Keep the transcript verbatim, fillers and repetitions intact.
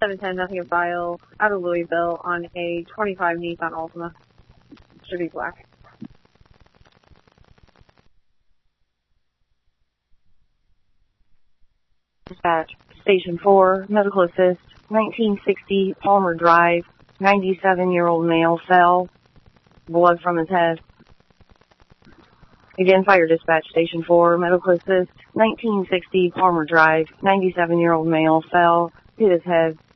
seven ten, nothing of file, out of Louisville on a twenty-five Nissan Altima. Should be black. Dispatch, Station four, medical assist, nineteen sixty Palmer Drive, ninety-seven-year-old male fell, blood from his head. Again, fire dispatch, Station four, medical assist, nineteen sixty Palmer Drive, ninety-seven-year-old male fell, hit his head.